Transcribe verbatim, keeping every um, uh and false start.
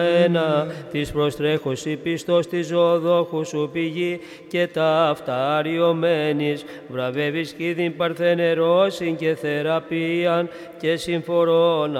ένα της προστρέχωση πιστός της ζωοδόχου σου πηγή και τα αυταριωμένης βραβεύεις κηδήν παρθενερώσιν και θεραπείαν και συμφορών